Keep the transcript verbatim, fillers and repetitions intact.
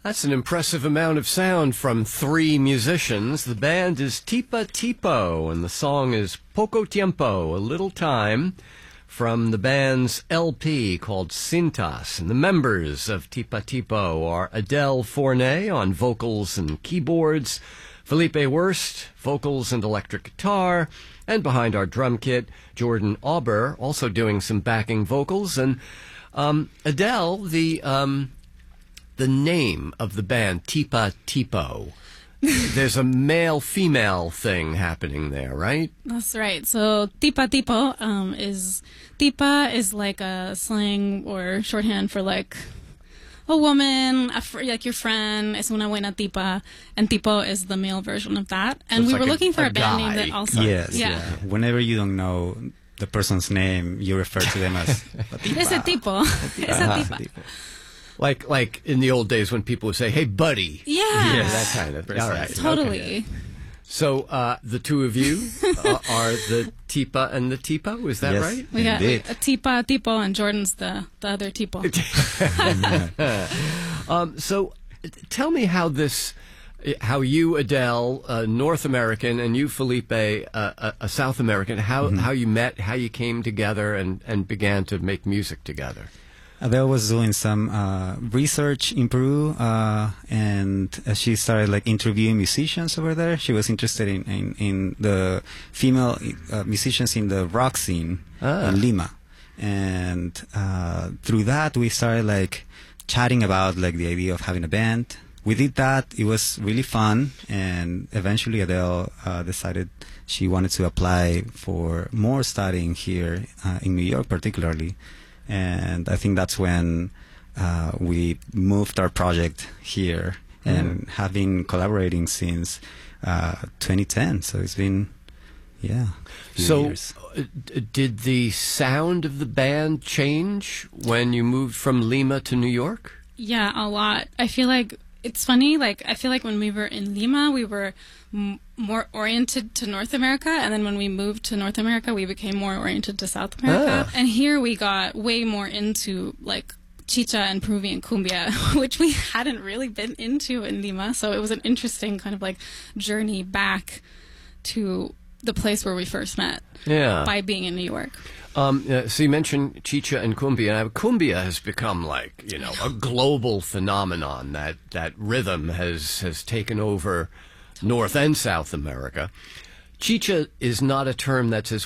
That's an impressive amount of sound from three musicians. The band is Tipa Tipo, and the song is Poco Tiempo, A Little Time, from the band's L P called Cintas. And the members of Tipa Tipo are Adele Forney on vocals and keyboards, Felipe Wurst, vocals and electric guitar, and behind our drum kit, Jordan Auber, also doing some backing vocals. And um, Adele, the... Um, The name of the band, Tipa Tipo. There's a male-female thing happening there, right? That's right. So Tipa Tipo um, is... Tipa is like a slang or shorthand for like a woman, a fr- like your friend. Es una buena tipa. And Tipo is the male version of that. And So we it's were like looking a- for a a, band name guy. that also... Yes, Yeah. yeah. Whenever you don't know the person's name, you refer to them as a tipa. It's a tipo. It's a Ah, tipa. tipo. Like like in the old days when people would say, hey, buddy. Yeah. Yeah, that kind of. All right. Totally. Okay. So uh, the two of you uh, are the Tipa and the Tipo, is that Yes. right? We got Indeed. a Tipa Tipo, and Jordan's the, the other Tipo. Um, so uh, tell me how this, uh, how you, Adele, uh, North American, and you, Felipe, uh, uh, a South American, how, Mm-hmm. how you met, how you came together and, and began to make music together. Adele was doing some uh, research in Peru, uh, and uh, she started like interviewing musicians over there. She was interested in, in, in the female uh, musicians in the rock scene Ah. in Lima. And uh, through that, we started like chatting about like the idea of having a band. We did that. It was really fun. And eventually Adele uh, decided she wanted to apply for more studying here uh, in New York particularly. And I think that's when uh, we moved our project here and have been collaborating since uh, twenty ten. So it's been, yeah, a few So, years. uh, d- did the sound of the band change when you moved from Lima to New York? Yeah, a lot. I feel like it's funny. Like I feel like when we were in Lima, we were m- more oriented to North America, and then when we moved to North America, we became more oriented to South America. Ah. And here we got way more into like chicha and Peruvian cumbia, which we hadn't really been into in Lima. So it was an interesting kind of like journey back to the place where we first met Yeah. by being in New York. Um, uh, so you mentioned chicha and cumbia. Now, cumbia has become like, you know, a global phenomenon. That that rhythm has has taken over North and South America. Chicha is not a term that's as